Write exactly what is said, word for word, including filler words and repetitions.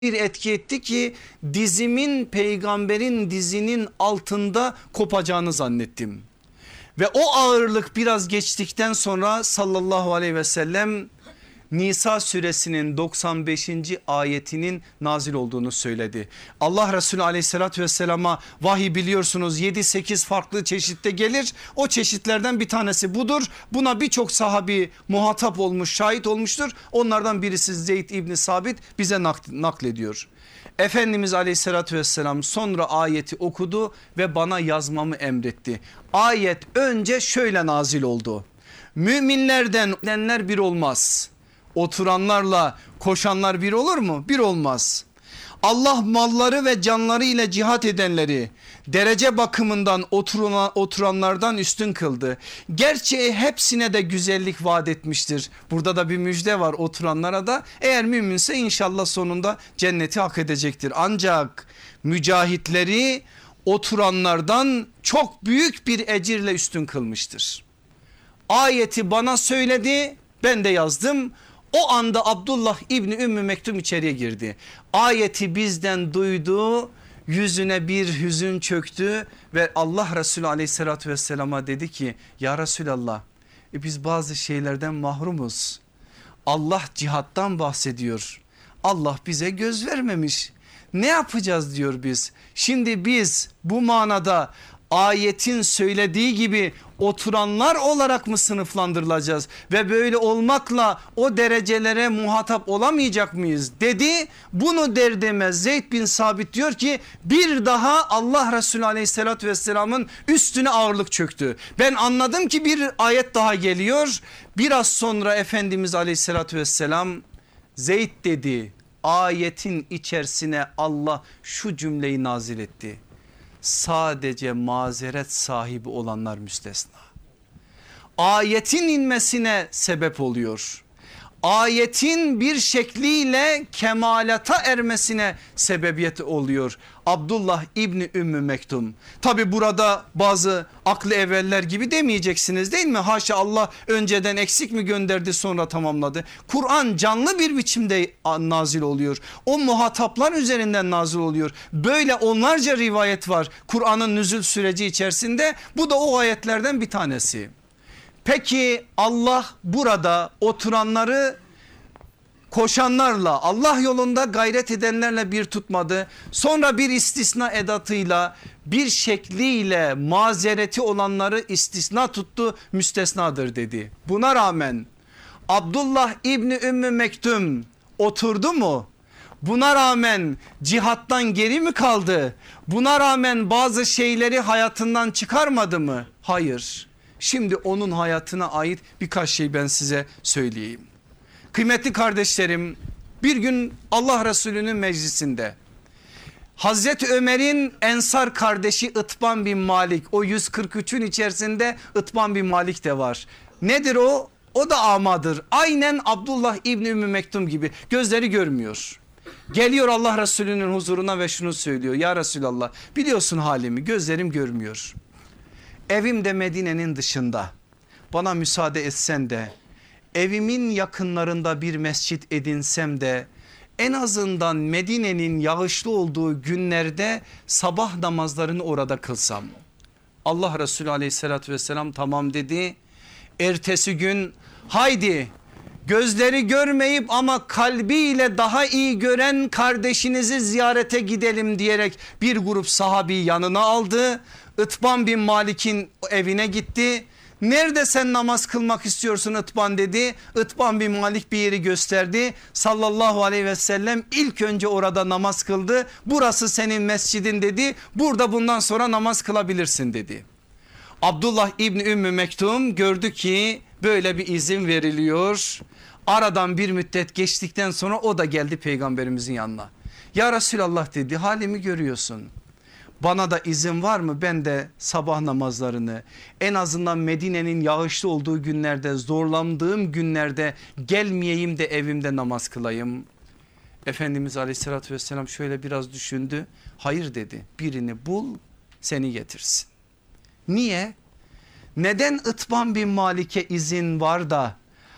bir etki etti ki dizimin peygamberin dizinin altında kopacağını zannettim. Ve o ağırlık biraz geçtikten sonra sallallahu aleyhi ve sellem Nisa suresinin doksan beşinci ayetinin nazil olduğunu söyledi. Allah Resulü aleyhissalatü vesselama vahiy biliyorsunuz yedi sekiz farklı çeşitte gelir. O çeşitlerden bir tanesi budur. Buna birçok sahabi muhatap olmuş, şahit olmuştur. Onlardan birisi Zeyd İbni Sabit bize naklediyor. Efendimiz aleyhissalatü vesselam sonra ayeti okudu ve bana yazmamı emretti. Ayet önce şöyle nazil oldu. Müminlerden gidenler bir olmaz. Oturanlarla koşanlar bir olur mu? Bir olmaz. Allah malları ve canları ile cihat edenleri derece bakımından oturan, oturanlardan üstün kıldı. Gerçi hepsine de güzellik vaat etmiştir. Burada da bir müjde var oturanlara da. Eğer müminse inşallah sonunda cenneti hak edecektir. Ancak mücahitleri oturanlardan çok büyük bir ecirle üstün kılmıştır. Ayeti bana söyledi, ben de yazdım. O anda Abdullah İbni Ümmü Mektum içeriye girdi. Ayeti bizden duydu, yüzüne bir hüzün çöktü ve Allah Resulü aleyhissalatü vesselama dedi ki ya Resulallah e biz bazı şeylerden mahrumuz. Allah cihattan bahsediyor. Allah bize göz vermemiş. Ne yapacağız diyor biz. Şimdi biz bu manada ayetin söylediği gibi oturanlar olarak mı sınıflandırılacağız ve böyle olmakla o derecelere muhatap olamayacak mıyız dedi. Bunu der demez Zeyd bin Sabit diyor ki bir daha Allah Resulü aleyhissalatü vesselamın üstüne ağırlık çöktü. Ben anladım ki bir ayet daha geliyor. Biraz sonra Efendimiz aleyhissalatü vesselam Zeyd dedi, ayetin içerisine Allah şu cümleyi nazil etti. Sadece mazeret sahibi olanlar müstesna. Ayetin inmesine sebep oluyor. Ayetin bir şekliyle kemalata ermesine sebebiyet oluyor. Abdullah İbni Ümmü Mektum. Tabi burada bazı aklı evveller gibi demeyeceksiniz değil mi? Haşa Allah önceden eksik mi gönderdi sonra tamamladı. Kur'an canlı bir biçimde nazil oluyor. O muhataplar üzerinden nazil oluyor. Böyle onlarca rivayet var Kur'an'ın nüzul süreci içerisinde. Bu da o ayetlerden bir tanesi. Peki Allah burada oturanları koşanlarla Allah yolunda gayret edenlerle bir tutmadı. Sonra bir istisna edatıyla bir şekliyle mazereti olanları istisna tuttu, müstesnadır dedi. Buna rağmen Abdullah İbni Ümmü Mektum oturdu mu? Buna rağmen cihattan geri mi kaldı? Buna rağmen bazı şeyleri hayatından çıkarmadı mı? Hayır. Şimdi onun hayatına ait birkaç şey ben size söyleyeyim. Kıymetli kardeşlerim, bir gün Allah Resulü'nün meclisinde Hazreti Ömer'in Ensar kardeşi İtban bin Malik, o yüz kırk üçün içerisinde İtban bin Malik de var. Nedir o? O da amadır. Aynen Abdullah İbni Ümmü Mektum gibi gözleri görmüyor. Geliyor Allah Resulü'nün huzuruna ve şunu söylüyor. Ya Resulallah biliyorsun halimi, gözlerim görmüyor. Evim de Medine'nin dışında, bana müsaade etsen de evimin yakınlarında bir mescit edinsem de en azından Medine'nin yağışlı olduğu günlerde sabah namazlarını orada kılsam. Allah Resulü aleyhissalatü vesselam tamam dedi. Ertesi gün haydi gözleri görmeyip ama kalbiyle daha iyi gören kardeşinizi ziyarete gidelim diyerek bir grup sahabi yanına aldı. İtban bin Malik'in evine gitti. Nerede sen namaz kılmak istiyorsun İtban dedi. İtban bin Malik bir yeri gösterdi. Sallallahu aleyhi ve sellem ilk önce orada namaz kıldı. Burası senin mescidin dedi. Burada bundan sonra namaz kılabilirsin dedi. Abdullah İbni Ümmü Mektum gördü ki böyle bir izin veriliyor. Aradan bir müddet geçtikten sonra o da geldi peygamberimizin yanına. Ya Resulallah dedi, halimi görüyorsun. Bana da izin var mı, ben de sabah namazlarını en azından Medine'nin yağışlı olduğu günlerde, zorlandığım günlerde gelmeyeyim de evimde namaz kılayım. Efendimiz aleyhissalatü vesselam şöyle biraz düşündü. Hayır dedi, birini bul seni getirsin. Niye? Neden İtban bin Malik'e izin var da